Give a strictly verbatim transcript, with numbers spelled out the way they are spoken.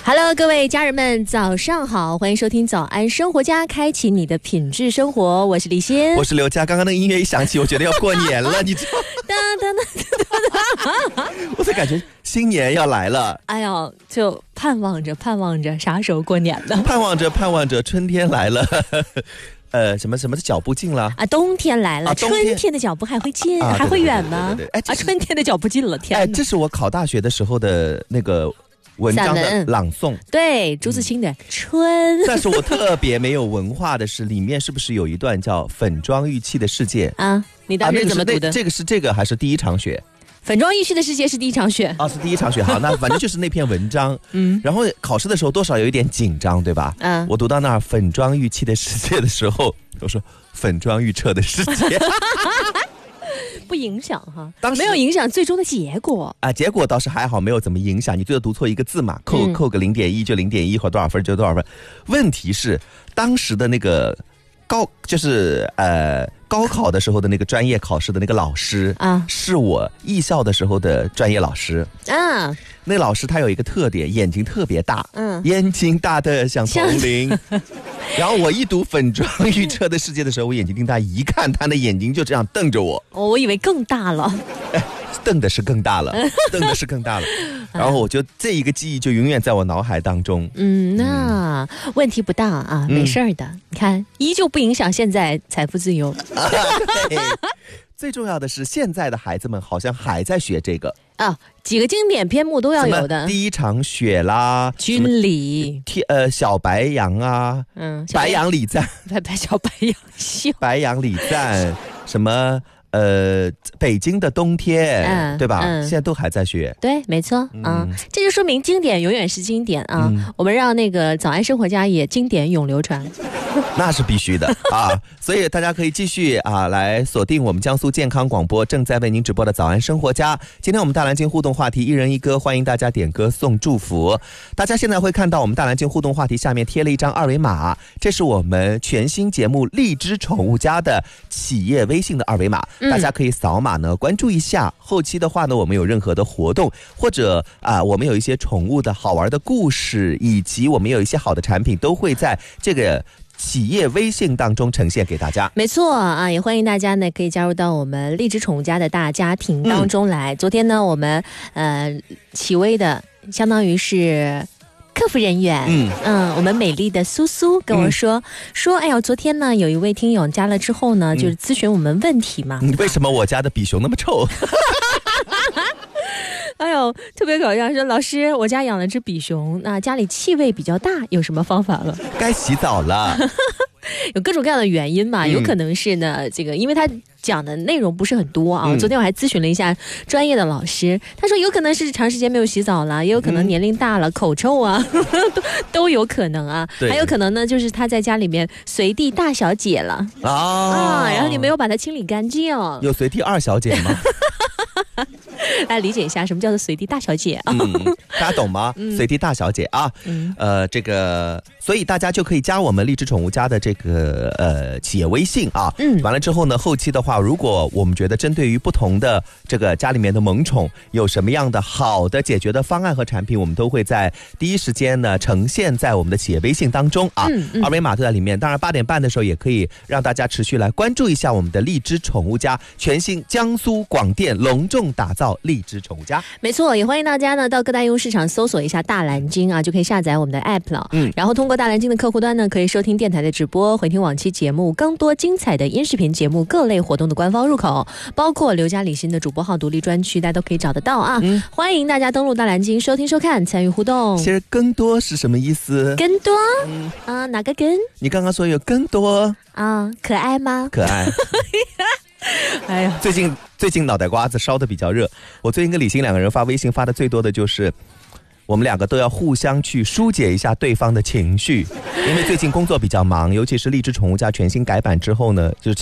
Hello， 各位家人们，早上好，欢迎收听早安生活家，开启你的品质生活。我是李欣， 我是刘佳。刚刚那个音乐一响起，我觉得要过年了，你知道？ 哒哒哒哒， 我才感觉新年要来了。 哎呦，就盼望着盼望着啥时候过年呢？ 盼望着盼望着春天来了。呃，什么什么的脚步近了啊？冬天来了， 啊、 春天的脚步还会近， 啊、 还会远吗？ 对对对对对对哎， 啊，春天的脚步近了，天哪！ 哎，这是我考大学的时候的那个文章的朗诵， 对，朱自清的《春》。 但是我特别没有文化的是，里面是不是有一段叫“粉妆玉砌的世界” 啊？你当时怎么读的？ 啊、这个是这个还是第一场雪？ 粉妆玉砌的世界是第一场雪啊，是第一场雪。好，那反正就是那篇文章。嗯，然后考试的时候多少有一点紧张，对吧？嗯，我读到那儿“粉妆玉砌的世界”的时候，我说“粉妆玉砌的世界”。 不影响哈，当时没有影响最终的结果啊，结果倒是还好，没有怎么影响。你最多读错一个字嘛，扣、嗯、扣个零点一就零点一，或多少分就多少分。问题是当时的那个高，就是呃高考的时候的那个专业考试的那个老师啊，是我艺校的时候的专业老师啊。那老师他有一个特点，眼睛特别大，嗯，眼睛大的像铜铃。然后我一读粉妆玉砌的世界的时候，我眼睛瞪大，一看他的眼睛就这样瞪着我。 哦，我以为更大了。 哎，瞪的是更大了，瞪的是更大了。然后我就这一个记忆就永远在我脑海当中。 嗯，那、嗯、问题不大啊，没事的。嗯、你看，依旧不影响现在财富自由。啊、 对，最重要的是，现在的孩子们好像还在学这个。 啊，几个经典篇目都要有的。 第一场雪啦， 军礼， 呃，小白杨啊，嗯，白杨礼赞， 白白小白杨秀， 白杨礼赞，什么呃，北京的冬天，嗯、对吧、嗯？现在都还在学。 对，没错啊、嗯嗯，这就说明经典永远是经典啊。嗯、我们让那个早安生活家也经典永流传。 那是必须的啊！所以大家可以继续啊来锁定我们江苏健康广播正在为您直播的早安生活家。今天我们大蓝鲸互动话题一人一歌，欢迎大家点歌送祝福。大家现在会看到我们大蓝鲸互动话题下面贴了一张二维码，这是我们全新节目荔枝宠物家的企业微信的二维码，大家可以扫码呢关注一下。后期的话呢，我们有任何的活动，或者啊我们有一些宠物的好玩的故事，以及我们有一些好的产品，都会在这个企业微信当中呈现给大家。 没错啊，也欢迎大家呢可以加入到我们荔枝宠物家的大家庭当中来。嗯、昨天呢，我们呃企微的相当于是客服人员，嗯嗯，我们美丽的苏苏跟我说、嗯、说，哎呀，昨天呢有一位听友加了之后呢，嗯、就是咨询我们问题嘛。 为什么我家的比熊那么臭？ 哎呦，特别搞笑！说老师，我家养了只比熊，那家里气味比较大，有什么方法了？ 该洗澡了。 有各种各样的原因嘛，有可能是呢，嗯、这个因为他讲的内容不是很多啊。嗯、昨天我还咨询了一下专业的老师，他说有可能是长时间没有洗澡了，也有可能年龄大了、嗯、口臭啊，都都有可能啊。还有可能呢，就是他在家里面随地大小姐了、哦、啊，然后你没有把它清理干净。 有随地二小姐吗？ 来理解一下什么叫做随地大小姐啊、 嗯？大家懂吗？嗯、随地大小姐啊，嗯、呃，这个，所以大家就可以加我们荔枝宠物家的这个呃企业微信啊。嗯，完了之后呢，后期的话，如果我们觉得针对于不同的这个家里面的萌宠有什么样的好的解决的方案和产品，我们都会在第一时间呢呈现在我们的企业微信当中啊。嗯嗯、二维码都在里面。当然，八点半的时候也可以让大家持续来关注一下我们的荔枝宠物家全新江苏广电隆重打造荔枝宠物家。 没错，也欢迎大家呢到各大应用市场搜索一下大蓝鲸啊，就可以下载我们的 app 了。嗯，然后通过大蓝鲸的客户端呢，可以收听电台的直播，回听往期节目，更多精彩的音视频节目，各类活动的官方入口，包括刘嘉李欣的主播号独立专区，大家都可以找得到啊。嗯，欢迎大家登录大蓝鲸收听收看，参与互动。 其实更多是什么意思？ 更多？嗯啊，哪个更？ 你刚刚说有更多啊？可爱吗？ 可爱。哎呀，最近最近脑袋瓜子烧得比较热。我最近跟李欣两个人发微信发的最多的就是我们两个都要互相去疏解一下对方的情绪，因为最近工作比较忙，尤其是荔枝宠物家全新改版之后呢，就是